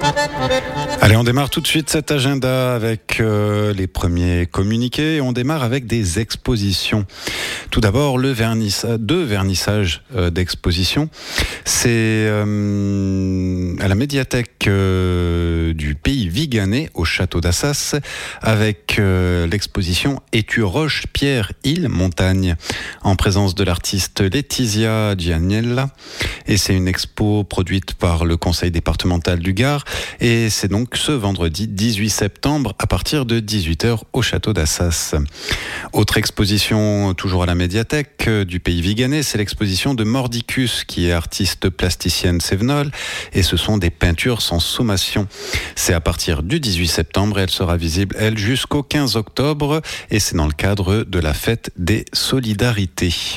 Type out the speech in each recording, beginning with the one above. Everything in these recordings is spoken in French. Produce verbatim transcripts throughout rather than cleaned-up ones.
Allez, on démarre tout de suite cet agenda avec euh, les premiers communiqués. On démarre avec des expositions. Tout d'abord, le vernissage, deux vernissages euh, d'exposition. C'est euh, à la médiathèque euh, du Pays Viganais, au château d'Assas, avec euh, l'exposition Éturoche, Pierre, Île, Montagne, en présence de l'artiste Laetitia Gianiella. Et c'est une expo produite par le conseil départemental du Gard. Et c'est donc ce vendredi dix-huit septembre à partir de dix-huit heures au château d'Assas. Autre exposition toujours à la médiathèque du Pays Viganais, c'est l'exposition de Mordicus qui est artiste plasticienne sévenole et ce sont des peintures sans sommation. C'est à partir du dix-huit septembre et elle sera visible elle jusqu'au quinze octobre et c'est dans le cadre de la fête des solidarités.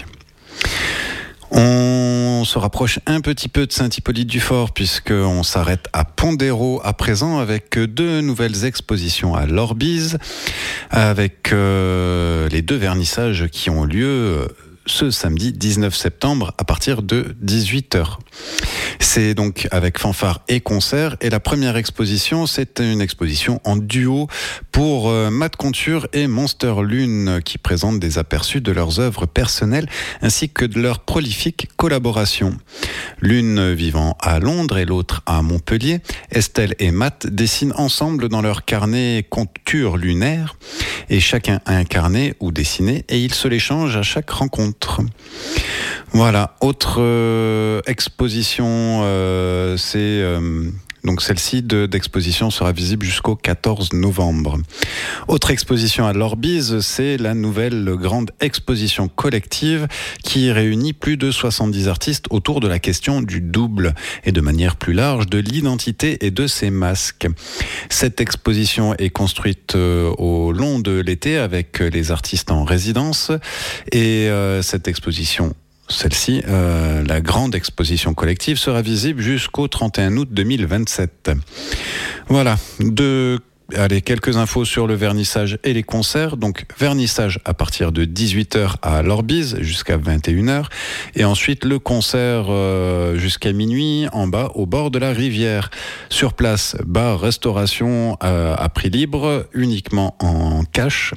On se rapproche un petit peu de Saint-Hippolyte-du-Fort puisqu'on s'arrête à Pondéro à présent avec deux nouvelles expositions à l'Orbise avec euh, les deux vernissages qui ont lieu ce samedi dix-neuf septembre à partir de dix-huit heures. C'est donc avec fanfare et concert et la première exposition c'est une exposition en duo pour euh, Matt Conture et Monster Lune qui présentent des aperçus de leurs œuvres personnelles ainsi que de leurs prolifiques collaborations. L'une vivant à Londres et l'autre à Montpellier, Estelle et Matt dessinent ensemble dans leur carnet Conture lunaire et chacun a un carnet ou dessiné et ils se l'échangent à chaque rencontre. Voilà, autre euh, exposition, euh, c'est euh, donc celle-ci de, d'exposition sera visible jusqu'au quatorze novembre. Autre exposition à l'Orbise, c'est la nouvelle grande exposition collective qui réunit plus de soixante-dix artistes autour de la question du double et de manière plus large de l'identité et de ses masques. Cette exposition est construite euh, au long de l'été avec les artistes en résidence et euh, cette exposition Celle-ci, euh, la grande exposition collective, sera visible jusqu'au trente et un août deux mille vingt-sept. Voilà, deux, allez, quelques infos sur le vernissage et les concerts. Donc, vernissage à partir de dix-huit heures à l'Orbise jusqu'à vingt et une heures. Et ensuite, le concert euh, jusqu'à minuit en bas au bord de la rivière. Sur place, bar, restauration euh, à prix libre, uniquement en cash.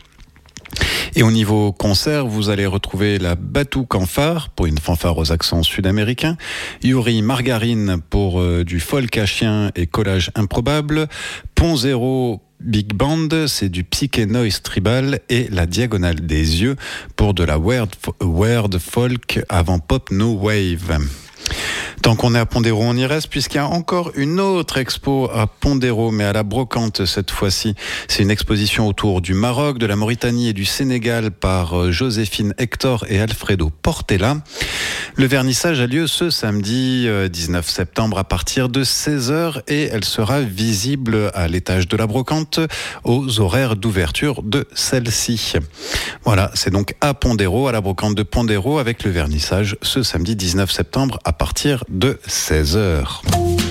Et au niveau concert, vous allez retrouver la Batou Canfar pour une fanfare aux accents sud-américains, Yuri Margarine pour euh, du folk à chien et collage improbable, Pont Zéro Big Band, c'est du psyché noise tribal et la Diagonale des Yeux pour de la weird, weird folk avant pop no wave. Tant qu'on est à Pondéro, on y reste puisqu'il y a encore une autre expo à Pondéro, mais à la brocante cette fois-ci. C'est une exposition autour du Maroc, de la Mauritanie et du Sénégal par Joséphine Hector et Alfredo Portela. Le vernissage a lieu ce samedi dix-neuf septembre à partir de seize heures et elle sera visible à l'étage de la brocante aux horaires d'ouverture de celle-ci. Voilà, c'est donc à Pondéro, à la brocante de Pondéro avec le vernissage ce samedi dix-neuf septembre à partir de seize heures.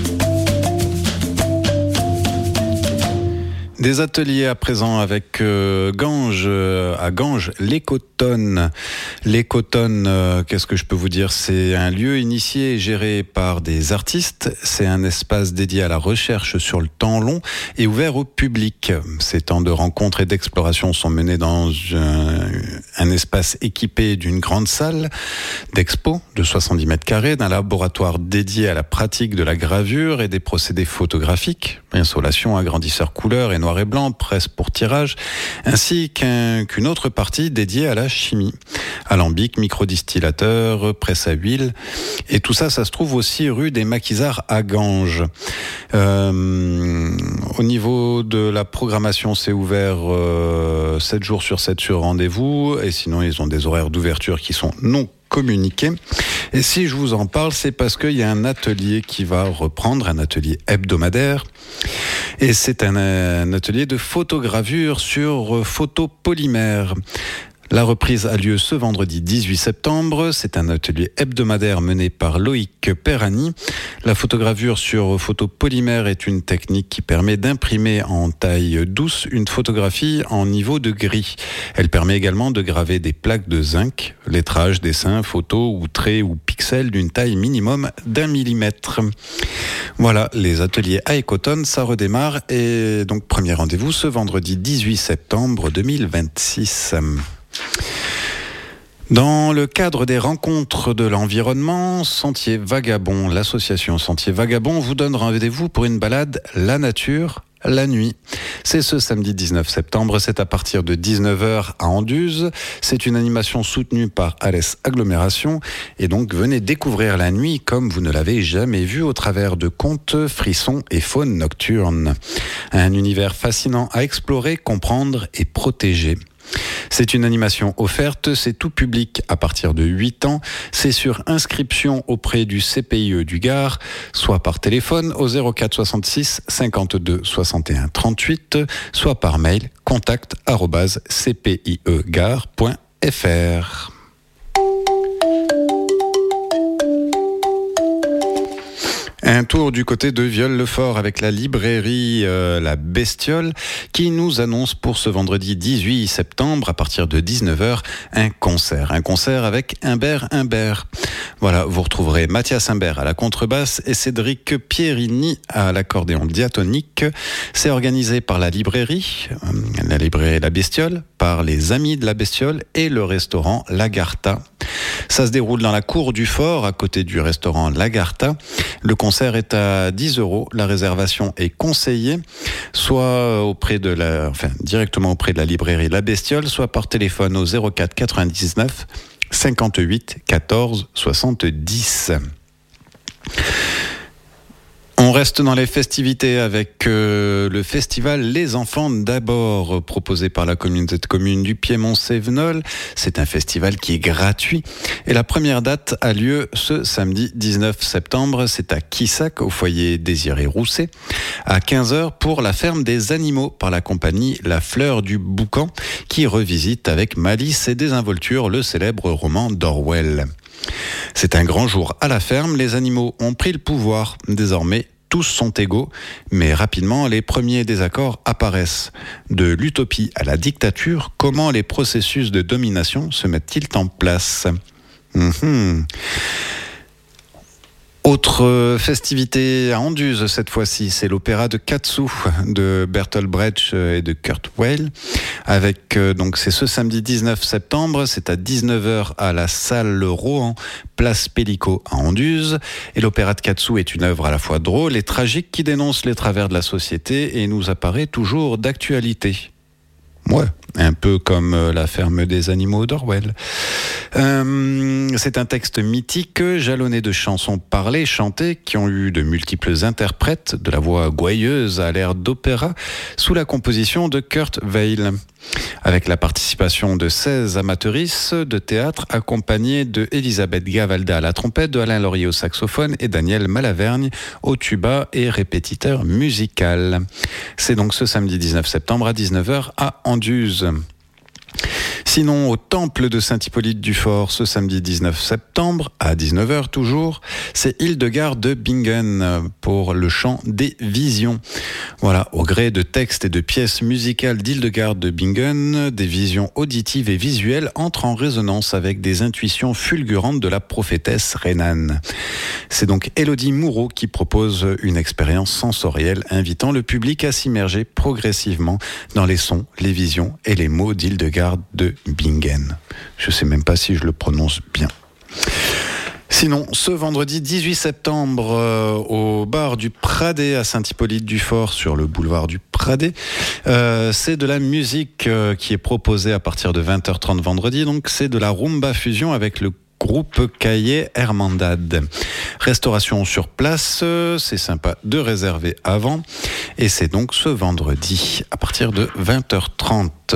Des ateliers à présent avec euh, Ganges, euh, à Ganges, l'Écotonne. L'Écotonne, euh, qu'est-ce que je peux vous dire ? C'est un lieu initié et géré par des artistes. C'est un espace dédié à la recherche sur le temps long et ouvert au public. Ces temps de rencontres et d'exploration sont menés dans un, un espace équipé d'une grande salle d'expo de soixante-dix mètres carrés, d'un laboratoire dédié à la pratique de la gravure et des procédés photographiques, insolation, agrandisseur couleur et noir et blanc, presse pour tirage, ainsi qu'un, qu'une autre partie dédiée à la chimie. Alambic, microdistillateur, presse à huile. Et tout ça, ça se trouve aussi rue des Maquisards à Ganges. Euh, au niveau de la programmation, c'est ouvert euh, sept jours sur sept sur rendez-vous. Et sinon, ils ont des horaires d'ouverture qui sont non communiqués. Et si je vous en parle, c'est parce qu'il y a un atelier qui va reprendre, un atelier hebdomadaire. Et c'est un, un atelier de photogravure sur photopolymère. La reprise a lieu ce vendredi dix-huit septembre. C'est un atelier hebdomadaire mené par Loïc Perrani. La photogravure sur photopolymère est une technique qui permet d'imprimer en taille douce une photographie en niveau de gris. Elle permet également de graver des plaques de zinc, lettrage, dessin, photos ou traits ou pixels d'une taille minimum d'un millimètre. Voilà, les ateliers à Ecotone, ça redémarre et donc premier rendez-vous ce vendredi dix-huit septembre deux mille vingt-six. Dans le cadre des rencontres de l'environnement, Sentier Vagabond, l'association Sentier Vagabond vous donne rendez-vous pour une balade La Nature, la nuit. C'est ce samedi dix-neuf septembre, c'est à partir de dix-neuf heures à Anduze. C'est une animation soutenue par Alès Agglomération et donc venez découvrir la nuit comme vous ne l'avez jamais vu au travers de contes, frissons et faune nocturne. Un univers fascinant à explorer, comprendre et protéger. C'est une animation offerte, c'est tout public à partir de huit ans. C'est sur inscription auprès du C P I E du Gard, soit par téléphone au zéro quatre soixante-six cinquante-deux soixante et un trente-huit, soit par mail contact arobase c p i e gare point f r. Un tour du côté de Viol-le-Fort avec la librairie euh, La Bestiole qui nous annonce pour ce vendredi dix-huit septembre à partir de dix-neuf heures un concert. Un concert avec Humbert Humbert. Voilà, vous retrouverez Mathias Humbert à la contrebasse et Cédric Pierini à l'accordéon diatonique. C'est organisé par la librairie, euh, la librairie La Bestiole, par les Amis de La Bestiole et le restaurant Lagarta. Ça se déroule dans la cour du fort, à côté du restaurant Lagarta. Le concert est à dix euros. La réservation est conseillée, soit auprès de la, enfin, directement auprès de la librairie La Bestiole, soit par téléphone au zéro quatre quatre-vingt-dix-neuf cinquante-huit quatorze soixante-dix. On reste dans les festivités avec euh, le festival Les Enfants d'abord, proposé par la communauté de communes du Piémont-Sévenol. C'est un festival qui est gratuit et la première date a lieu ce samedi dix-neuf septembre. C'est à Quissac, au foyer Désiré Rousset, à quinze heures pour la ferme des animaux par la compagnie La Fleur du Boucan, qui revisite avec malice et désinvolture le célèbre roman d'Orwell. C'est un grand jour à la ferme, les animaux ont pris le pouvoir. Désormais, tous sont égaux, mais rapidement, les premiers désaccords apparaissent. De l'utopie à la dictature, comment les processus de domination se mettent-ils en place ? Mmh. Autre festivité à Anduze cette fois-ci, c'est l'opéra de Katsu de Bertolt Brecht et de Kurt Weill. Avec euh, donc c'est ce samedi dix-neuf septembre, c'est à dix-neuf heures à la salle Rohan, place Pellico à Anduze. Et l'opéra de Katsu est une œuvre à la fois drôle et tragique qui dénonce les travers de la société et nous apparaît toujours d'actualité. Ouais, un peu comme la ferme des animaux d'Orwell. Euh, c'est un texte mythique, jalonné de chansons parlées, chantées, qui ont eu de multiples interprètes, de la voix gouailleuse à l'air d'opéra, sous la composition de Kurt Weill. Avec la participation de seize amatrices de théâtre, accompagnées de Elisabeth Gavalda à la trompette, de Alain Laurier au saxophone et Daniel Malavergne au tuba et répétiteur musical. C'est donc ce samedi dix-neuf septembre à dix-neuf heures à Anduze. Sinon, au temple de Saint-Hippolyte du Fort, ce samedi dix-neuf septembre, à dix-neuf heures toujours, c'est Hildegard de Bingen pour le chant des visions. Voilà, au gré de textes et de pièces musicales d'Hildegard de Bingen, des visions auditives et visuelles entrent en résonance avec des intuitions fulgurantes de la prophétesse rhénane. C'est donc Élodie Moureau qui propose une expérience sensorielle invitant le public à s'immerger progressivement dans les sons, les visions et les mots d'Hildegard de Bingen. Je ne sais même pas si je le prononce bien. Sinon, ce vendredi dix-huit septembre, euh, au bar du Pradet à Saint-Hippolyte-du-Fort, sur le boulevard du Pradet, euh, c'est de la musique euh, qui est proposée à partir de vingt heures trente vendredi. Donc, c'est de la rumba fusion avec le groupe Cahier Hermandad. Restauration sur place, c'est sympa de réserver avant. Et c'est donc ce vendredi à partir de vingt heures trente.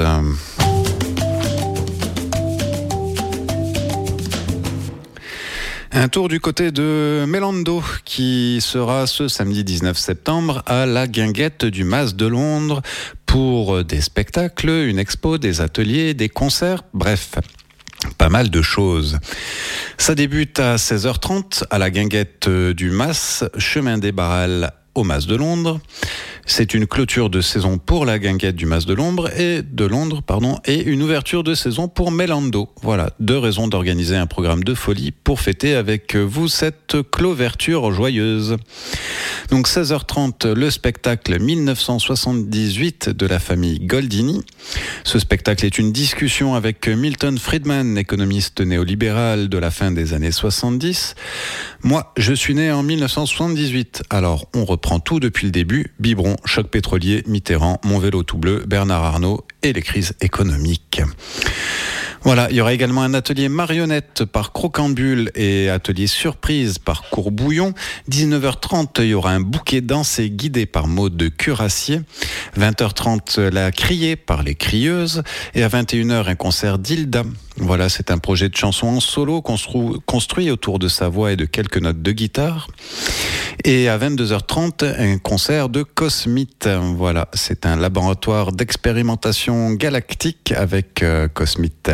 Un tour du côté de Mélando qui sera ce samedi dix-neuf septembre à la Guinguette du Mas de Londres pour des spectacles, une expo, des ateliers, des concerts, bref, pas mal de choses. Ça débute à seize heures trente à la guinguette du Mas, chemin des Barrales au Mas de Londres. C'est une clôture de saison pour la guinguette du Mas de Londres et de Londres, pardon, et une ouverture de saison pour Mélando. Voilà, deux raisons d'organiser un programme de folie pour fêter avec vous cette clôverture joyeuse. Donc seize heures trente, le spectacle mille neuf cent soixante-dix-huit de la famille Goldini. Ce spectacle est une discussion avec Milton Friedman, économiste néolibéral de la fin des années soixante-dix. Moi, je suis né en mille neuf cent soixante-dix-huit. Alors, on reprend tout depuis le début. Biberon, choc pétrolier, Mitterrand, Mon vélo tout bleu, Bernard Arnault et les crises économiques. Voilà, il y aura également un atelier marionnette par Crocambule et atelier surprise par Courbouillon. dix-neuf heures trente, il y aura un bouquet dansé guidé par Maud de Curassier. vingt heures trente, la criée par les crieuses. Et à vingt et une heures, un concert d'Hilda. Voilà, c'est un projet de chanson en solo constru- construit autour de sa voix et de quelques notes de guitare. Et à vingt-deux heures trente, un concert de Cosmite. Voilà, c'est un laboratoire d'expérimentation galactique avec euh, Cosmite.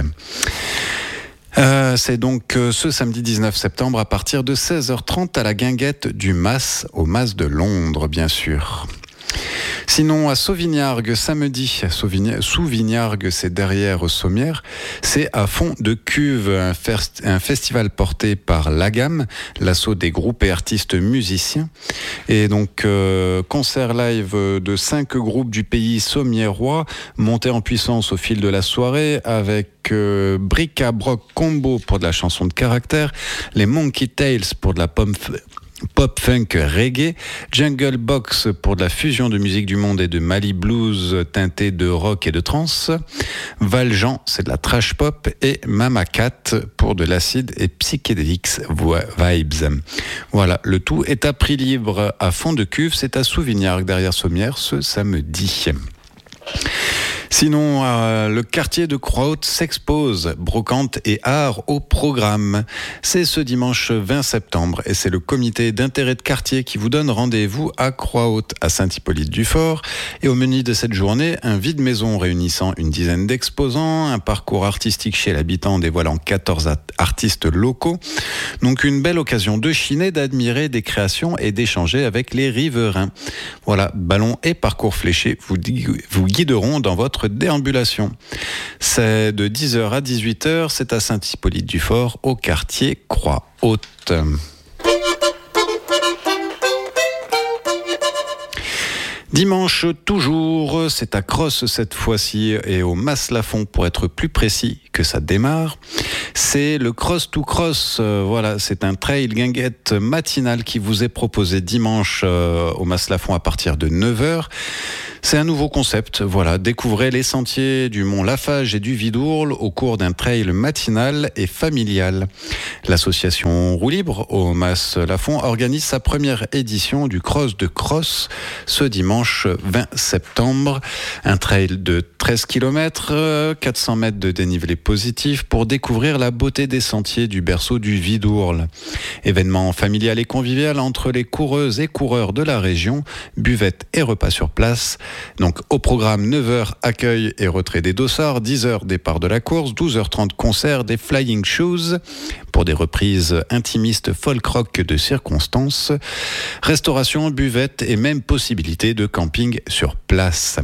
Euh, c'est donc euh, ce samedi dix-neuf septembre à partir de seize heures trente à la guinguette du Mas, au Mas de Londres, bien sûr. Sinon, à Sauvignargues, samedi, Sauvignargues, c'est derrière Sommières, c'est à fond de cuve, un, fest, un festival porté par l'A G A M, l'assaut des groupes et artistes musiciens. Et donc, euh, concert live de cinq groupes du pays sommiérois, montés en puissance au fil de la soirée, avec euh, Bric-à-Broc Combo pour de la chanson de caractère, les Monkey Tales pour de la pomme... Pop funk reggae, Jungle Box pour de la fusion de musique du monde et de Mali blues teinté de rock et de trance, Valjean c'est de la trash pop et Mama Cat pour de l'acide et psychédélics vibes. Voilà, le tout est à prix libre à fond de cuve, c'est à Sauvignargues derrière Sommières ce samedi. Sinon, euh, le quartier de Croix-Haute s'expose, brocante et art au programme. C'est ce dimanche vingt septembre et c'est le comité d'intérêt de quartier qui vous donne rendez-vous à Croix-Haute, à Saint-Hippolyte-du-Fort. Et au menu de cette journée, un vide-maison réunissant une dizaine d'exposants, un parcours artistique chez l'habitant dévoilant quatorze artistes locaux. Donc une belle occasion de chiner, d'admirer des créations et d'échanger avec les riverains. Voilà, ballons et parcours fléchés vous, vous guideront dans votre déambulation. C'est de dix heures à dix-huit heures, c'est à Saint-Hippolyte-du-Fort, au quartier Croix-Haute. Dimanche toujours, c'est à Crosse cette fois-ci et au Mas-Lafon pour être plus précis que ça démarre. C'est le Cross to Cross, euh, voilà, c'est un trail guinguette matinal qui vous est proposé dimanche euh, au Mas-Lafon à partir de neuf heures. C'est un nouveau concept, voilà, découvrez les sentiers du Mont Lafage et du Vidourle au cours d'un trail matinal et familial. L'association Roue Libre au Mas-Lafon organise sa première édition du Cross de Cross ce dimanche vingt septembre. Un trail de treize kilomètres, quatre cents mètres de dénivelé positif pour découvrir la beauté des sentiers du berceau du Vidourle. Événement familial et convivial entre les coureuses et coureurs de la région, buvette et repas sur place. Donc au programme neuf heures accueil et retrait des dossards, dix heures départ de la course, douze heures trente concert des Flying Shoes pour des reprises intimistes folk rock de circonstances, restauration, buvette et même possibilité de camping sur place.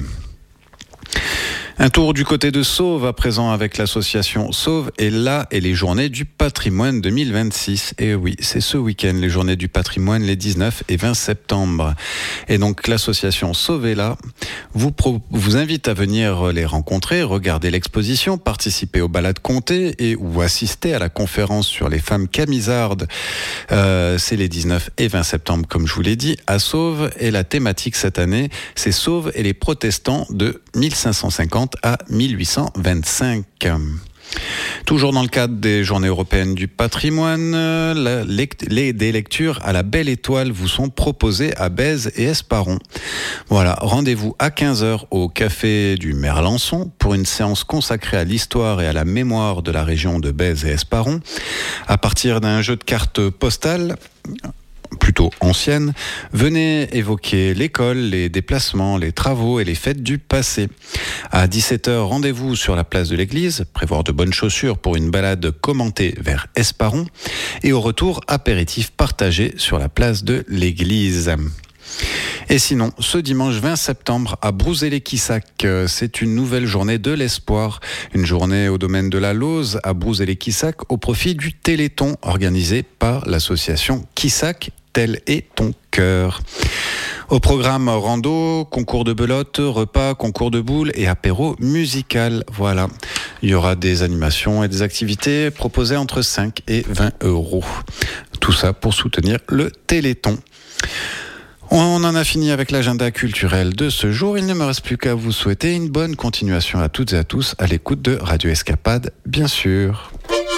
Un tour du côté de Sauve à présent avec l'association Sauve est là et les journées du patrimoine deux mille vingt-six. Et oui, c'est ce week-end les journées du patrimoine les dix-neuf et vingt septembre. Et donc l'association Sauve est là vous, pro- vous invite à venir les rencontrer, regarder l'exposition, participer aux balades comptées et ou assister à la conférence sur les femmes camisardes. Euh, c'est les dix-neuf et vingt septembre comme je vous l'ai dit à Sauve et la thématique cette année c'est Sauve et les protestants de mille cinq cent cinquante à mille huit cent vingt-cinq. Toujours dans le cadre des Journées européennes du patrimoine, la, les, les, des lectures à la Belle Étoile vous sont proposées à Bèze et Esparon. Voilà, rendez-vous à quinze heures au Café du Merlançon pour une séance consacrée à l'histoire et à la mémoire de la région de Bèze et Esparon. À partir d'un jeu de cartes postales, plutôt ancienne, venait évoquer l'école, les déplacements, les travaux et les fêtes du passé. À dix-sept heures, rendez-vous sur la place de l'église, prévoir de bonnes chaussures pour une balade commentée vers Esparon, et au retour, apéritif partagé sur la place de l'église. Et sinon, ce dimanche vingt septembre à Brouxey-les-Quissac, c'est une nouvelle journée de l'espoir. Une journée au domaine de la Lauze à Brouxey-les-Quissac au profit du Téléthon organisé par l'association Quissac, tel est ton cœur. Au programme rando, concours de belote, repas, concours de boules et apéro musical. Voilà. Il y aura des animations et des activités proposées entre cinq et vingt euros. Tout ça pour soutenir le Téléthon. On en a fini avec l'agenda culturel de ce jour. Il ne me reste plus qu'à vous souhaiter une bonne continuation à toutes et à tous à l'écoute de Radio Escapade, bien sûr.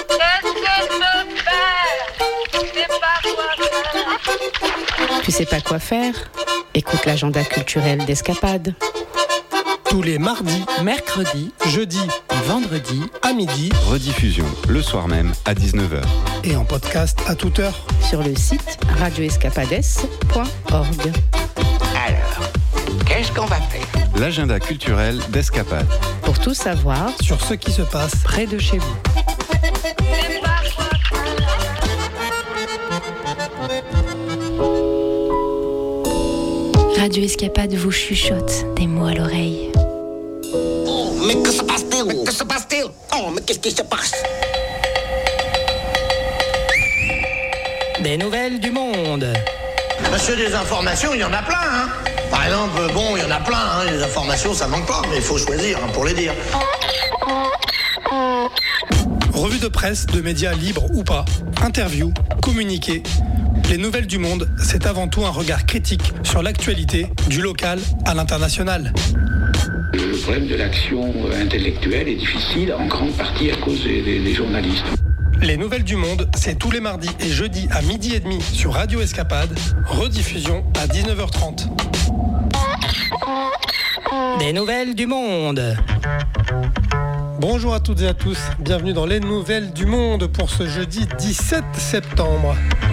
Tu sais pas quoi faire ? Écoute l'agenda culturel d'Escapade. Tous les mardis, mercredis, jeudis et vendredis à midi. Rediffusion le soir même à dix-neuf heures. Et en podcast à toute heure. Sur le site radio escapades point org. Alors, qu'est-ce qu'on va faire ? L'agenda culturel d'Escapade. Pour tout savoir sur ce qui se passe près de chez vous. Radio Escapade vous chuchote des mots à l'oreille. Oh, mais que se passe-t-il ? Mais que se passe-t-il ? Oh, mais qu'est-ce qui se passe ? Des nouvelles du monde. Monsieur, des informations, il y en a plein, hein. Par exemple, bon, il y en a plein, hein. Les informations, ça manque pas, mais il faut choisir hein, pour les dire. Revue de presse, de médias libres ou pas, interviews, communiqués. Les nouvelles du monde, c'est avant tout un regard critique sur l'actualité, du local à l'international. Le problème de l'action intellectuelle est difficile, en grande partie à cause des, des, des journalistes. Les nouvelles du monde, c'est tous les mardis et jeudis à midi et demi sur Radio Escapade, rediffusion à dix-neuf heures trente. Des nouvelles du monde. Bonjour à toutes et à tous, bienvenue dans les nouvelles du monde pour ce jeudi dix-sept septembre.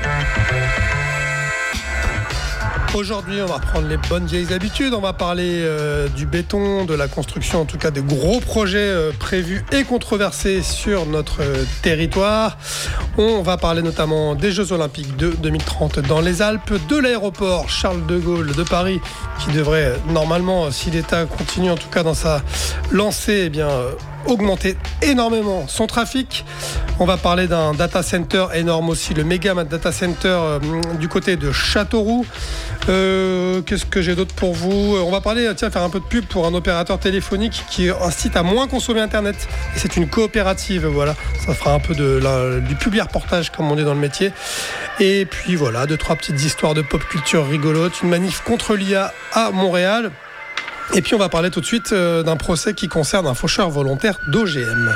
Aujourd'hui, on va reprendre les bonnes vieilles habitudes. On va parler euh, du béton, de la construction, en tout cas des gros projets euh, prévus et controversés sur notre euh, territoire. On va parler notamment des Jeux Olympiques de deux mille trente dans les Alpes, de l'aéroport Charles de Gaulle de Paris, qui devrait normalement, si l'État continue en tout cas dans sa lancée, eh bien, euh, augmenter énormément son trafic. On va parler d'un data center énorme aussi, le méga data center euh, du côté de Châteauroux. Euh, qu'est-ce que j'ai d'autre pour vous ? On va parler, tiens, faire un peu de pub pour un opérateur téléphonique qui incite à moins consommer Internet. Et c'est une coopérative, voilà. Ça fera un peu de, la, du public reportage, comme on dit dans le métier. Et puis voilà, deux, trois petites histoires de pop culture rigolotes. Une manif contre l'I A à Montréal. Et puis on va parler tout de suite euh, d'un procès qui concerne un faucheur volontaire d'O G M.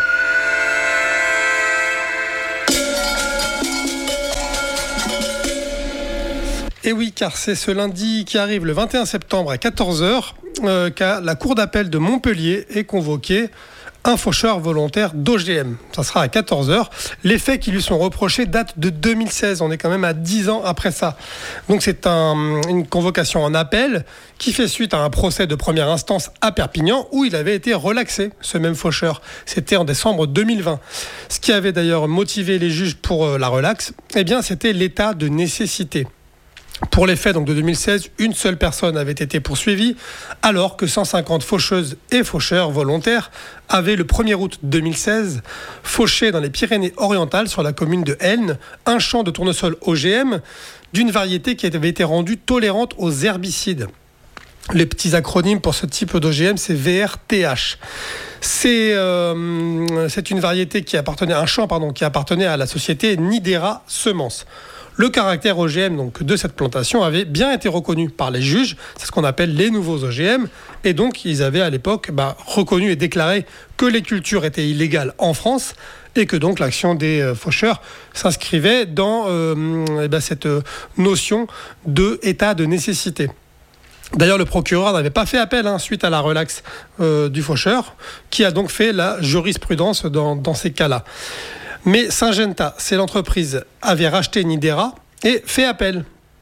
Et oui, car c'est ce lundi qui arrive, le vingt et un septembre à quatorze heures, euh, qu'à la cour d'appel de Montpellier est convoqué un faucheur volontaire d'O G M. Ça sera à quatorze heures. Les faits qui lui sont reprochés datent de deux mille seize. On est quand même à dix ans après ça. Donc c'est un, une convocation en appel qui fait suite à un procès de première instance à Perpignan où il avait été relaxé, ce même faucheur. C'était en décembre deux mille vingt. Ce qui avait d'ailleurs motivé les juges pour la relaxe, eh bien, c'était l'état de nécessité. Pour les faits donc, de deux mille seize, une seule personne avait été poursuivie, alors que cent cinquante faucheuses et faucheurs volontaires avaient, le premier août deux mille seize, fauché dans les Pyrénées-Orientales, sur la commune de Elne, un champ de tournesol O G M d'une variété qui avait été rendue tolérante aux herbicides. Les petits acronymes pour ce type d'O G M, c'est V R T H. C'est, euh, c'est une variété qui appartenait, un champ pardon, qui appartenait à la société Nidera Semences. Le caractère O G M donc, de cette plantation avait bien été reconnu par les juges, c'est ce qu'on appelle les nouveaux O G M, et donc ils avaient à l'époque bah, reconnu et déclaré que les cultures étaient illégales en France, et que donc l'action des euh, faucheurs s'inscrivait dans euh, eh ben, cette euh, notion d'état de nécessité. D'ailleurs, le procureur n'avait pas fait appel hein, suite à la relaxe euh, du faucheur, qui a donc fait la jurisprudence dans, dans ces cas-là. Mais Syngenta, c'est l'entreprise, avait racheté Nidera et fait appel.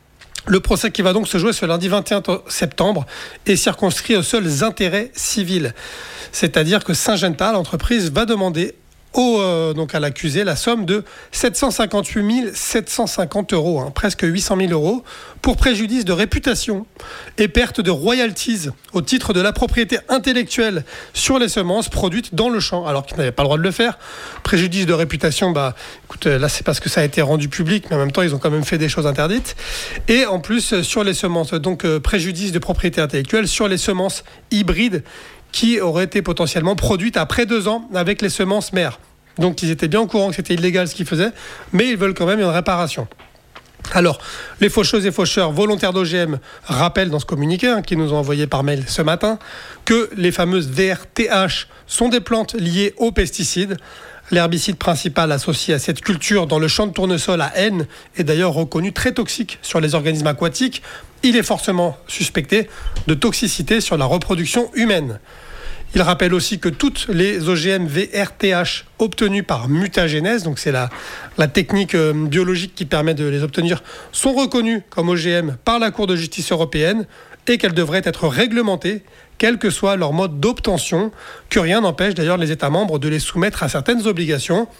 Le procès qui va donc se jouer ce lundi vingt et un septembre est circonscrit aux seuls intérêts civils. C'est-à-dire que Syngenta, l'entreprise, va demander Au, euh, donc à l'accusé la somme de sept cent cinquante-huit mille sept cent cinquante euros, hein, presque huit cent mille euros, pour préjudice de réputation et perte de royalties au titre de la propriété intellectuelle sur les semences produites dans le champ, alors qu'ils n'avaient pas le droit de le faire. Préjudice de réputation, bah, écoute, là c'est parce que ça a été rendu public, mais en même temps ils ont quand même fait des choses interdites. Et en plus sur les semences, donc euh, préjudice de propriété intellectuelle sur les semences hybrides qui auraient été potentiellement produites après deux ans avec les semences mères. Donc ils étaient bien au courant que c'était illégal ce qu'ils faisaient, mais ils veulent quand même une réparation. Alors, les faucheuses et faucheurs volontaires d'O G M rappellent dans ce communiqué, hein, qu'ils nous ont envoyé par mail ce matin, que les fameuses V R T H sont des plantes liées aux pesticides. L'herbicide principal associé à cette culture dans le champ de tournesol à N est d'ailleurs reconnu très toxique sur les organismes aquatiques. Il est fortement suspecté de toxicité sur la reproduction humaine. Il rappelle aussi que toutes les O G M V R T H obtenues par mutagénèse, donc c'est la, la technique euh, biologique qui permet de les obtenir, sont reconnues comme O G M par la Cour de justice européenne et qu'elles devraient être réglementées, quel que soit leur mode d'obtention, que rien n'empêche d'ailleurs les États membres de les soumettre à certaines obligations.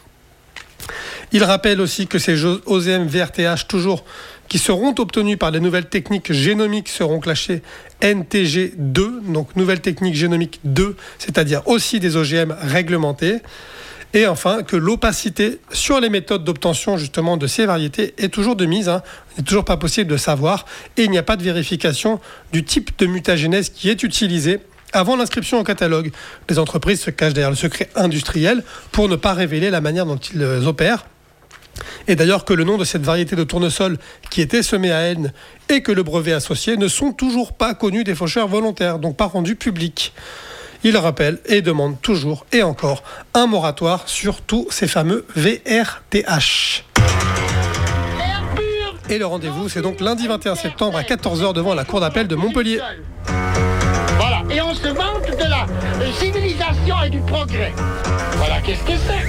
Il rappelle aussi que ces O G M V R T H toujours qui seront obtenus par les nouvelles techniques génomiques seront classés N T G deux, donc nouvelles techniques génomiques deux, c'est-à-dire aussi des O G M réglementés. Et enfin, que l'opacité sur les méthodes d'obtention justement de ces variétés est toujours de mise. Hein. Il n'est toujours pas possible de savoir et il n'y a pas de vérification du type de mutagénèse qui est utilisé avant l'inscription au catalogue. Les entreprises se cachent derrière le secret industriel pour ne pas révéler la manière dont ils opèrent. Et d'ailleurs que le nom de cette variété de tournesol qui était semée à N et que le brevet associé ne sont toujours pas connus des faucheurs volontaires, donc pas rendus publics. Il rappelle et demande toujours et encore un moratoire sur tous ces fameux V R T H. Et le rendez-vous, c'est donc lundi vingt et un septembre à quatorze heures devant la cour d'appel de Montpellier. Voilà, et on se vante de la civilisation et du progrès. Voilà, qu'est-ce que c'est ?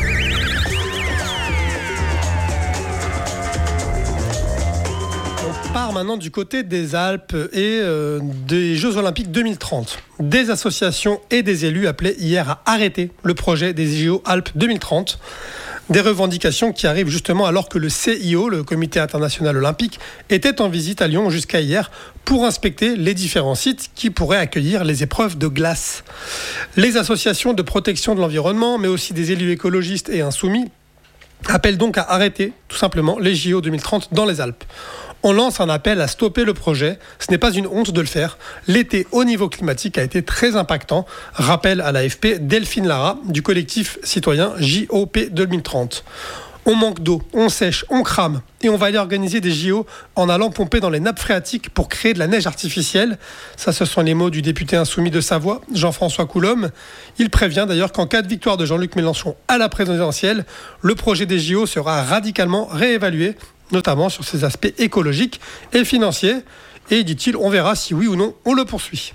On part maintenant du côté des Alpes et euh, des Jeux Olympiques deux mille trente. Des associations et des élus appelaient hier à arrêter le projet des J O Alpes deux mille trente. Des revendications qui arrivent justement alors que le C I O, le Comité international olympique, était en visite à Lyon jusqu'à hier pour inspecter les différents sites qui pourraient accueillir les épreuves de glace. Les associations de protection de l'environnement, mais aussi des élus écologistes et insoumis, appellent donc à arrêter tout simplement les J O deux mille trente dans les Alpes. On lance un appel à stopper le projet. Ce n'est pas une honte de le faire. L'été au niveau climatique a été très impactant. Rappelle à l'A F P Delphine Lara du collectif citoyen J O P deux mille trente. On manque d'eau, on sèche, on crame et on va aller organiser des J O en allant pomper dans les nappes phréatiques pour créer de la neige artificielle. Ça, ce sont les mots du député insoumis de Savoie, Jean-François Coulombe. Il prévient d'ailleurs qu'en cas de victoire de Jean-Luc Mélenchon à la présidentielle, le projet des J O sera radicalement réévalué, notamment sur ses aspects écologiques et financiers. Et, dit-il, on verra si oui ou non on le poursuit.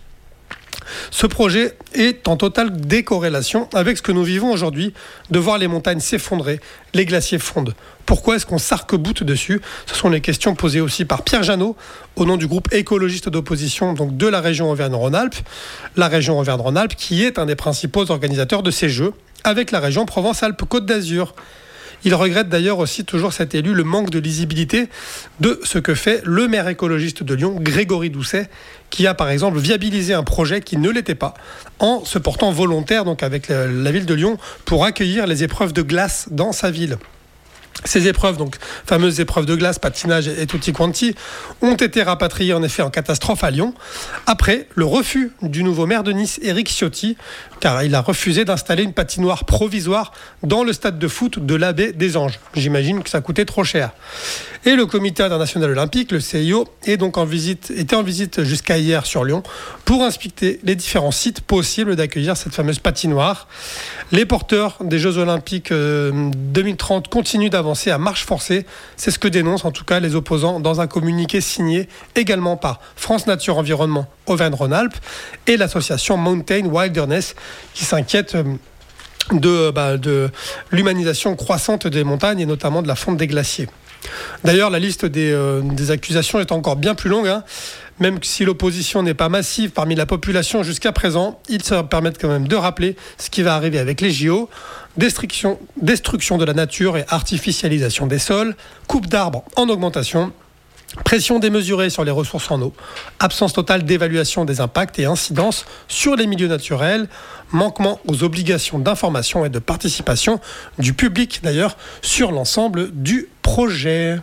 Ce projet est en totale décorrélation avec ce que nous vivons aujourd'hui, de voir les montagnes s'effondrer, les glaciers fondent. Pourquoi est-ce qu'on s'arc-boute dessus ? Ce sont les questions posées aussi par Pierre Janot, au nom du groupe écologiste d'opposition donc de la région Auvergne-Rhône-Alpes. La région Auvergne-Rhône-Alpes qui est un des principaux organisateurs de ces Jeux, avec la région Provence-Alpes-Côte d'Azur. Il regrette d'ailleurs aussi, toujours cet élu, le manque de lisibilité de ce que fait le maire écologiste de Lyon, Grégory Doucet, qui a par exemple viabilisé un projet qui ne l'était pas, en se portant volontaire donc avec la, la ville de Lyon pour accueillir les épreuves de glace dans sa ville. Ces épreuves, donc fameuses épreuves de glace, patinage et tutti quanti, ont été rapatriées en effet en catastrophe à Lyon, après le refus du nouveau maire de Nice, Éric Ciotti, car il a refusé d'installer une patinoire provisoire dans le stade de foot de l'Abbé des Anges. J'imagine que ça coûtait trop cher. Et le Comité international olympique, le C I O, est donc en visite, était en visite jusqu'à hier sur Lyon pour inspecter les différents sites possibles d'accueillir cette fameuse patinoire. Les porteurs des Jeux olympiques deux mille trente continuent d'avancer à marche forcée. C'est ce que dénoncent en tout cas les opposants dans un communiqué signé également par France Nature Environnement Auvergne-Rhône-Alpes et l'association Mountain Wilderness qui s'inquiète de, bah, de l'humanisation croissante des montagnes et notamment de la fonte des glaciers. D'ailleurs, la liste des, euh, des accusations est encore bien plus longue. Hein. Même si l'opposition n'est pas massive parmi la population jusqu'à présent, ils se permettent quand même de rappeler ce qui va arriver avec les J O. Destruction, destruction de la nature et artificialisation des sols, coupe d'arbres en augmentation, pression démesurée sur les ressources en eau, absence totale d'évaluation des impacts et incidences sur les milieux naturels, manquement aux obligations d'information et de participation du public d'ailleurs sur l'ensemble du projet.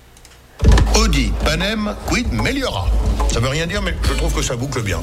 Audi, Panem, quid meliora. Ça veut rien dire, mais je trouve que ça boucle bien.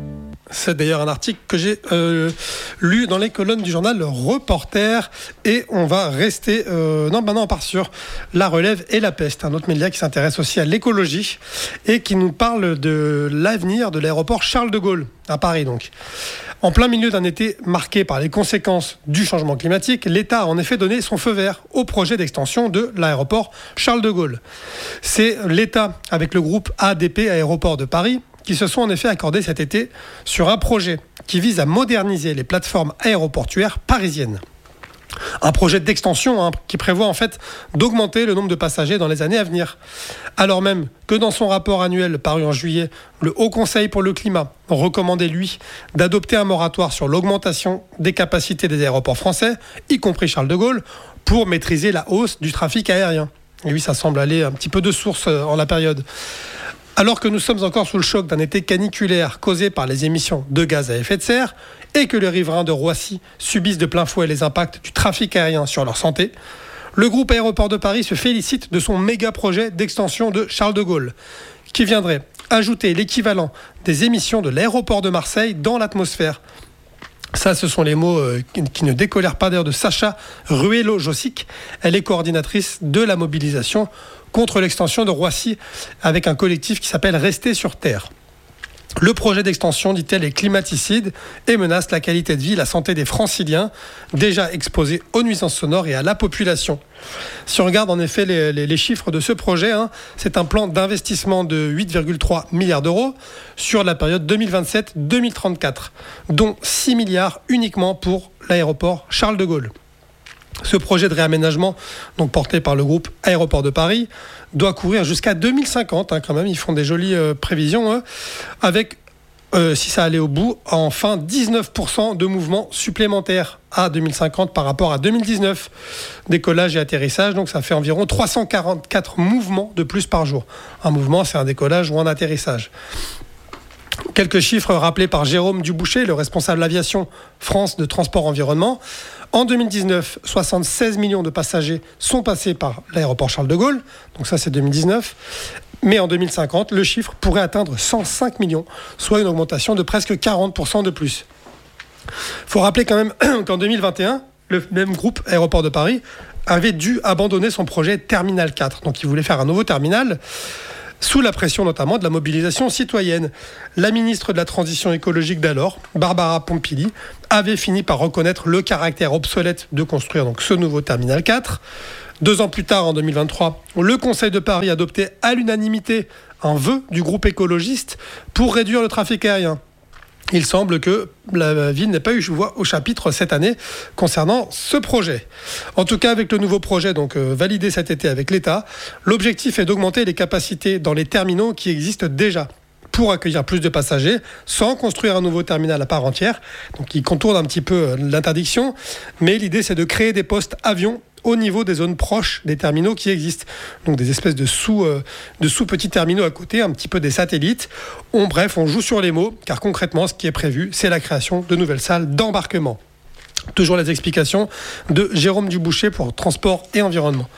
C'est d'ailleurs un article que j'ai euh, lu dans les colonnes du journal Le Reporter. Et on va rester... Euh, non, maintenant on part sur La Relève et la Peste, un autre média qui s'intéresse aussi à l'écologie et qui nous parle de l'avenir de l'aéroport Charles de Gaulle, à Paris donc. En plein milieu d'un été marqué par les conséquences du changement climatique, l'État a en effet donné son feu vert au projet d'extension de l'aéroport Charles de Gaulle. C'est l'État, avec le groupe A D P Aéroports de Paris, qui se sont en effet accordés cet été sur un projet qui vise à moderniser les plateformes aéroportuaires parisiennes. Un projet d'extension hein, qui prévoit en fait d'augmenter le nombre de passagers dans les années à venir. Alors même que dans son rapport annuel paru en juillet, le Haut Conseil pour le climat recommandait lui d'adopter un moratoire sur l'augmentation des capacités des aéroports français, y compris Charles de Gaulle, pour maîtriser la hausse du trafic aérien. Et oui, ça semble aller un petit peu de source en la période. Alors que nous sommes encore sous le choc d'un été caniculaire causé par les émissions de gaz à effet de serre et que les riverains de Roissy subissent de plein fouet les impacts du trafic aérien sur leur santé, le groupe Aéroports de Paris se félicite de son méga projet d'extension de Charles de Gaulle, qui viendrait ajouter l'équivalent des émissions de l'aéroport de Marseille dans l'atmosphère. Ça, ce sont les mots euh, qui, qui ne décolèrent pas d'ailleurs de Sacha Ruello-Jossic. Elle est coordinatrice de la mobilisation contre l'extension de Roissy avec un collectif qui s'appelle Rester sur Terre. Le projet d'extension, dit-elle, est climaticide et menace la qualité de vie et la santé des Franciliens, déjà exposés aux nuisances sonores et à la population. Si on regarde en effet les, les, les chiffres de ce projet, hein, c'est un plan d'investissement de huit virgule trois milliards d'euros sur la période deux mille vingt-sept deux mille trente-quatre, dont six milliards uniquement pour l'aéroport Charles de Gaulle. Ce projet de réaménagement, donc porté par le groupe Aéroports de Paris, doit courir jusqu'à deux mille cinquante, hein, quand même. Ils font des jolies euh, prévisions, hein, avec, euh, si ça allait au bout, enfin dix-neuf pour cent de mouvements supplémentaires à deux mille cinquante par rapport à deux mille dix-neuf. Décollage et atterrissage, donc ça fait environ trois cent quarante-quatre mouvements de plus par jour. Un mouvement, c'est un décollage ou un atterrissage. Quelques chiffres rappelés par Jérôme Duboucher, le responsable aviation France de Transport Environnement. En deux mille dix-neuf, soixante-seize millions de passagers sont passés par l'aéroport Charles de Gaulle. Donc ça, c'est deux mille dix-neuf. Mais en deux mille cinquante, le chiffre pourrait atteindre cent cinq millions, soit une augmentation de presque quarante pour cent de plus. Il faut rappeler quand même qu'en deux mille vingt et un, le même groupe Aéroports de Paris avait dû abandonner son projet Terminal quatre. Donc il voulait faire un nouveau terminal, sous la pression notamment de la mobilisation citoyenne. La ministre de la Transition écologique d'alors, Barbara Pompili, avait fini par reconnaître le caractère obsolète de construire donc ce nouveau Terminal quatre. Deux ans plus tard, en deux mille vingt-trois, le Conseil de Paris adoptait à l'unanimité un vœu du groupe écologiste pour réduire le trafic aérien. Il semble que la ville n'ait pas eu voix au chapitre cette année concernant ce projet. En tout cas, avec le nouveau projet donc euh, validé cet été avec l'État, l'objectif est d'augmenter les capacités dans les terminaux qui existent déjà pour accueillir plus de passagers sans construire un nouveau terminal à part entière. Donc, il contourne un petit peu l'interdiction, mais l'idée c'est de créer des postes avions au niveau des zones proches des terminaux qui existent. Donc des espèces de sous, euh, de sous-petits terminaux à côté, un petit peu des satellites. On, bref, on joue sur les mots, car concrètement, ce qui est prévu, c'est la création de nouvelles salles d'embarquement. Toujours les explications de Jérôme Duboucher pour Transport et Environnement.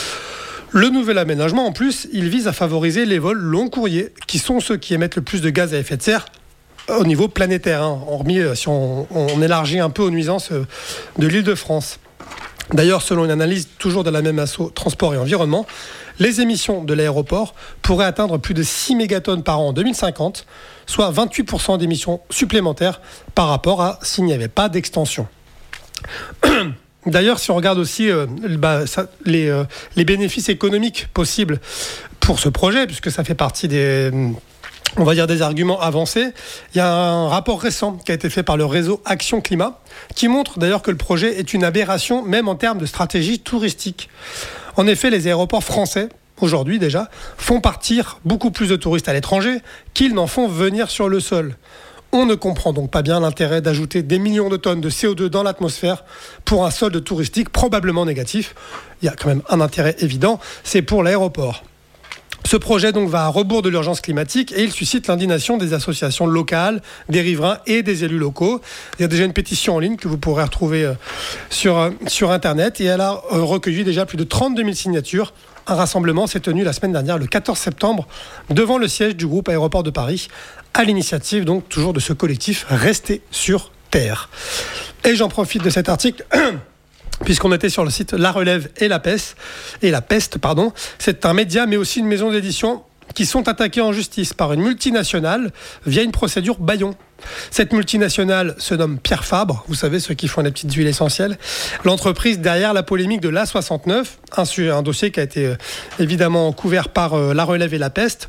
Le nouvel aménagement, en plus, il vise à favoriser les vols long courriers, qui sont ceux qui émettent le plus de gaz à effet de serre au niveau planétaire, hein, hormis si on, on élargit un peu aux nuisances de l'Île-de-France. D'ailleurs, selon une analyse toujours de la même asso Transport et Environnement, les émissions de l'aéroport pourraient atteindre plus de six mégatonnes par an en deux mille cinquante, soit vingt-huit pour cent d'émissions supplémentaires par rapport à s'il n'y avait pas d'extension. D'ailleurs, si on regarde aussi euh, bah, ça, les, euh, les bénéfices économiques possibles pour ce projet, puisque ça fait partie des... on va dire des arguments avancés. Il y a un rapport récent qui a été fait par le réseau Action Climat, qui montre d'ailleurs que le projet est une aberration, même en termes de stratégie touristique. En effet, les aéroports français, aujourd'hui déjà, font partir beaucoup plus de touristes à l'étranger qu'ils n'en font venir sur le sol. On ne comprend donc pas bien l'intérêt d'ajouter des millions de tonnes de C O deux dans l'atmosphère pour un solde touristique probablement négatif. Il y a quand même un intérêt évident, c'est pour l'aéroport. Ce projet donc va à rebours de l'urgence climatique et il suscite l'indignation des associations locales, des riverains et des élus locaux. Il y a déjà une pétition en ligne que vous pourrez retrouver sur, sur Internet et elle a recueilli déjà plus de trente-deux mille signatures. Un rassemblement s'est tenu la semaine dernière, le quatorze septembre, devant le siège du groupe Aéroport de Paris, à l'initiative donc toujours de ce collectif Restez sur Terre. Et j'en profite de cet article... puisqu'on était sur le site La Relève et la Peste, et la Peste, pardon. C'est un média, mais aussi une maison d'édition qui sont attaqués en justice par une multinationale via une procédure bâillon. Cette multinationale se nomme Pierre Fabre, vous savez, ceux qui font les petites huiles essentielles. L'entreprise derrière la polémique de l'A soixante-neuf, un, un dossier qui a été euh, évidemment couvert par euh, La Relève et la Peste.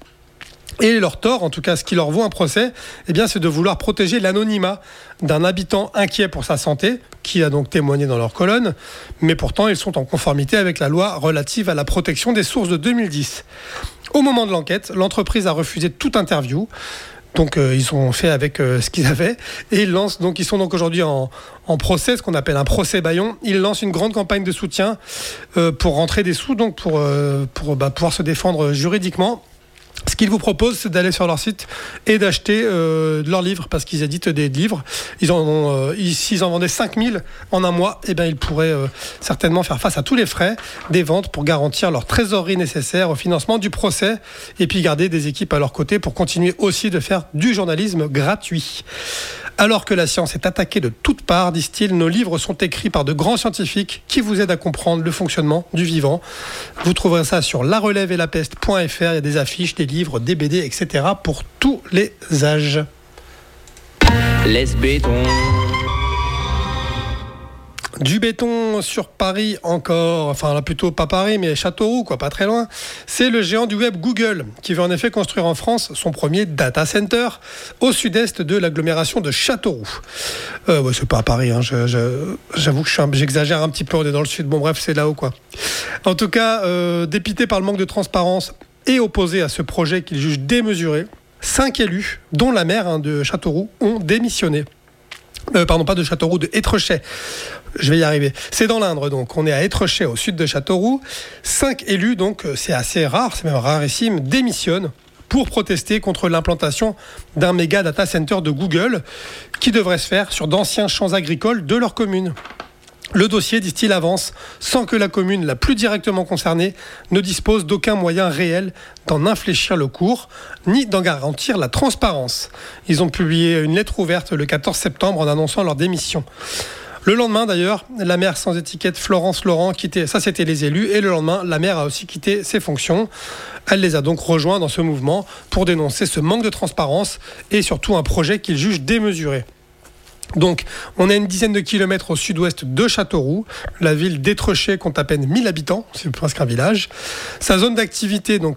Et leur tort, en tout cas ce qui leur vaut un procès, eh bien, c'est de vouloir protéger l'anonymat d'un habitant inquiet pour sa santé, qui a donc témoigné dans leur colonne, mais pourtant ils sont en conformité avec la loi relative à la protection des sources de deux mille dix. Au moment de l'enquête, l'entreprise a refusé toute interview, donc euh, ils ont fait avec euh, ce qu'ils avaient, et ils lancent, donc ils sont donc aujourd'hui en, en procès, ce qu'on appelle un procès bâillon. Ils lancent une grande campagne de soutien euh, pour rentrer des sous, donc pour, euh, pour bah, pouvoir se défendre juridiquement. Ce qu'ils vous proposent, c'est d'aller sur leur site et d'acheter euh, leurs livres, parce qu'ils éditent des livres. Ils en ont, euh, ils, s'ils en vendaient cinq mille en un mois, eh ben, ils pourraient euh, certainement faire face à tous les frais des ventes pour garantir leur trésorerie nécessaire au financement du procès et puis garder des équipes à leur côté pour continuer aussi de faire du journalisme gratuit. Alors que la science est attaquée de toutes parts, disent-ils, nos livres sont écrits par de grands scientifiques qui vous aident à comprendre le fonctionnement du vivant. Vous trouverez ça sur la relève et la peste point f r. Il y a des affiches, des livres, des B D, et cetera pour tous les âges. Laisse béton. Du béton sur Paris encore, enfin là plutôt pas Paris mais Châteauroux quoi, pas très loin. C'est le géant du web Google qui veut en effet construire en France son premier data center au sud-est de l'agglomération de Châteauroux. Euh, ouais, c'est pas à Paris, hein, je, je, j'avoue que je suis un, j'exagère un petit peu, on est dans le sud, bon bref c'est là-haut quoi. En tout cas, euh, dépité par le manque de transparence et opposé à ce projet qu'il juge démesuré, cinq élus, dont la maire hein, de Châteauroux, ont démissionné. Euh, pardon, pas de Châteauroux, de Étrechet. Je vais y arriver. C'est dans l'Indre, donc. On est à Étrechet, au sud de Châteauroux. Cinq élus, donc, c'est assez rare, c'est même rarissime, démissionnent pour protester contre l'implantation d'un méga data center de Google qui devrait se faire sur d'anciens champs agricoles de leur commune. Le dossier, disent-ils, avance sans que la commune la plus directement concernée ne dispose d'aucun moyen réel d'en infléchir le cours, ni d'en garantir la transparence. Ils ont publié une lettre ouverte le quatorze septembre en annonçant leur démission. Le lendemain, d'ailleurs, la maire sans étiquette Florence Laurent quittait, ça c'était les élus, et le lendemain, la maire a aussi quitté ses fonctions. Elle les a donc rejoints dans ce mouvement pour dénoncer ce manque de transparence et surtout un projet qu'ils jugent démesuré. Donc, on est à une dizaine de kilomètres au sud-ouest de Châteauroux. La ville d'Étrechet compte à peine mille habitants, c'est presque un village. Sa zone d'activité, donc